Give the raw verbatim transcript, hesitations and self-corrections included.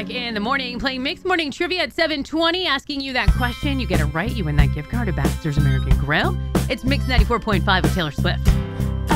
back in the morning playing Mixed Morning Trivia at seven twenty, asking you that question. You get it right, you win that gift card at Baxter's American Grill. It's Mix ninety-four point five with Taylor Swift.